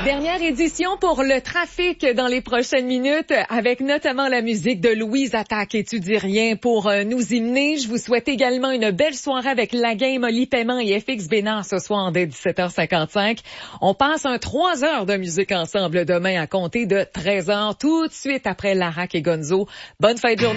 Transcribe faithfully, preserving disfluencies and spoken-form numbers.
Dernière édition pour le trafic dans les prochaines minutes, avec notamment la musique de Louise Attaque et Tu dis rien pour euh, nous hymner. Je vous souhaite également une belle soirée avec La Game, Oli Paiement et F X Bénard ce soir dès dix-sept heures cinquante-cinq. On passe un trois heures de musique ensemble demain à compter de treize heures, tout de suite après Larac et Gonzo. Bonne fin de journée.